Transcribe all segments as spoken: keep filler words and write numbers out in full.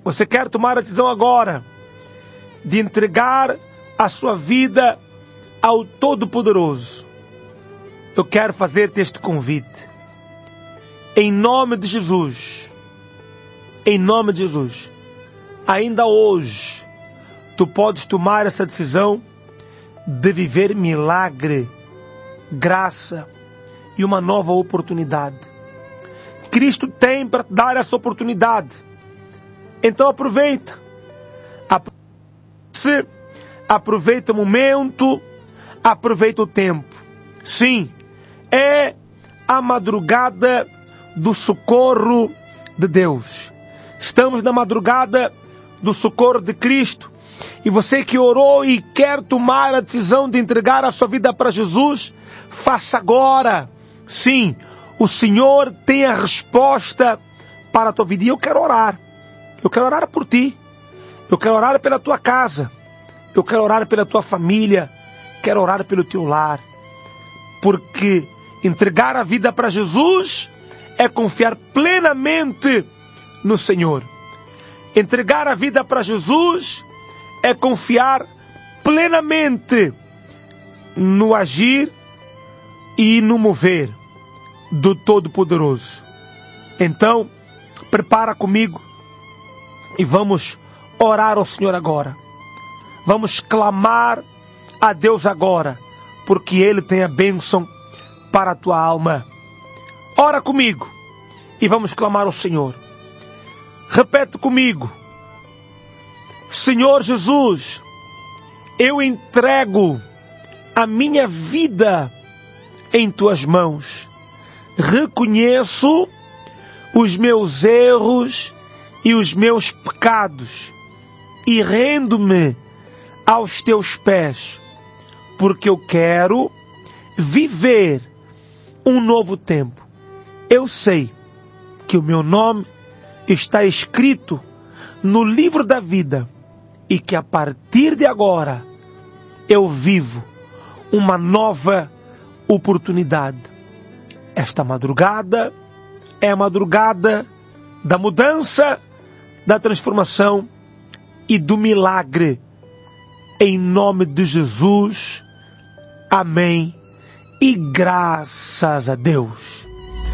Você quer tomar a decisão agora de entregar a sua vida ao Todo-Poderoso? Eu quero fazer-te este convite. Em nome de Jesus, em nome de Jesus, ainda hoje, tu podes tomar essa decisão de viver milagre, graça e uma nova oportunidade. Cristo tem para te dar essa oportunidade. Então aproveita. Aproveita o momento, aproveita o tempo. Sim, é a madrugada do socorro de Deus. Estamos na madrugada do socorro de Cristo. E você que orou e quer tomar a decisão de entregar a sua vida para Jesus, faça agora. Sim, o Senhor tem a resposta para a tua vida. E eu quero orar. Eu quero orar por ti. Eu quero orar pela tua casa. Eu quero orar pela tua família. Quero orar pelo teu lar. Porque entregar a vida para Jesus é confiar plenamente no Senhor. Entregar a vida para Jesus é confiar plenamente no agir e no mover do Todo-Poderoso. Então, prepara comigo e vamos orar ao Senhor agora. Vamos clamar a Deus agora, porque Ele tem a bênção para a tua alma. Ora comigo e vamos clamar ao Senhor. Repete comigo: Senhor Jesus, eu entrego a minha vida em tuas mãos. Reconheço os meus erros e os meus pecados e rendo-me aos teus pés, porque eu quero viver um novo tempo. Eu sei que o meu nome está escrito no livro da vida e que a partir de agora eu vivo uma nova oportunidade. Esta madrugada é a madrugada da mudança, da transformação e do milagre. Em nome de Jesus, amém e graças a Deus.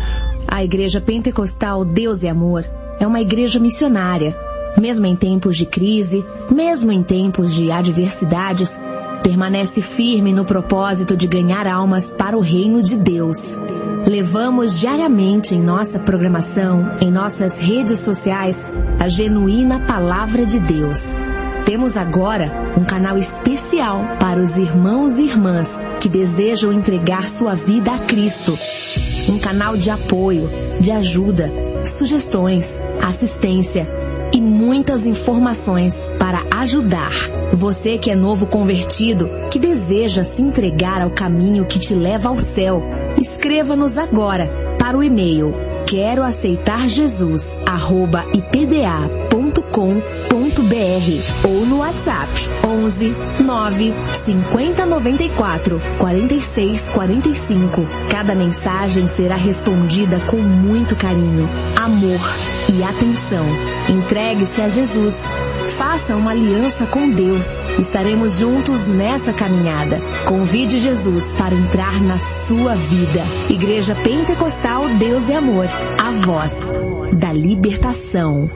A Igreja Pentecostal Deus é Amor é uma igreja missionária. Mesmo em tempos de crise, mesmo em tempos de adversidades, permanece firme no propósito de ganhar almas para o reino de Deus. Levamos diariamente em nossa programação, em nossas redes sociais, a genuína Palavra de Deus. Temos agora um canal especial para os irmãos e irmãs que desejam entregar sua vida a Cristo. Um canal de apoio, de ajuda, sugestões, assistência e muitas informações para ajudar. Você que é novo convertido, que deseja se entregar ao caminho que te leva ao céu, escreva-nos agora para o e-mail quero aceitar Jesus arroba i p d a ponto com ponto b r ou no WhatsApp onze nove cinquenta noventa e quatro quarenta e seis quarenta e cinco. Cada mensagem será respondida com muito carinho, amor e atenção. Entregue-se a Jesus. Faça uma aliança com Deus. Estaremos juntos nessa caminhada. Convide Jesus para entrar na sua vida. Igreja Pentecostal Deus é Amor. A voz da libertação.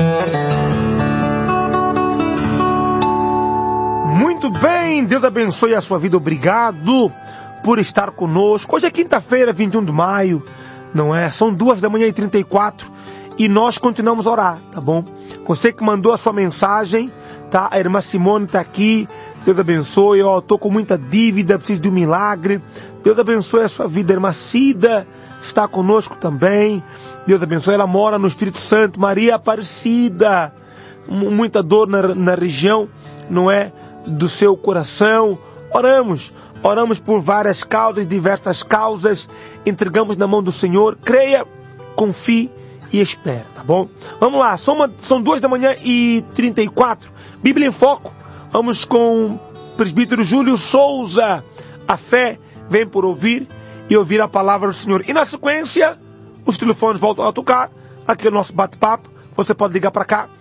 Muito bem, Deus abençoe a sua vida. Obrigado por estar conosco. Hoje é quinta-feira, vinte e um de maio, não é? São duas da manhã e trinta e quatro e nós continuamos a orar, tá bom? Você que mandou a sua mensagem, tá? A irmã Simone está aqui. Deus abençoe. Ó, estou com muita dívida, preciso de um milagre. Deus abençoe a sua vida. A irmã Cida está conosco também. Deus abençoe. Ela mora no Espírito Santo. Maria Aparecida, muita dor na, na região, não é? Do seu coração. Oramos. Oramos por várias causas, diversas causas. Entregamos na mão do Senhor. Creia, confie e espera, tá bom? Vamos lá, são, uma, são duas da manhã e trinta e quatro. Bíblia em Foco. Vamos com o presbítero Júlio Souza. A fé vem por ouvir e ouvir a palavra do Senhor. E na sequência, os telefones voltam a tocar. Aqui é o nosso bate-papo. Você pode ligar para cá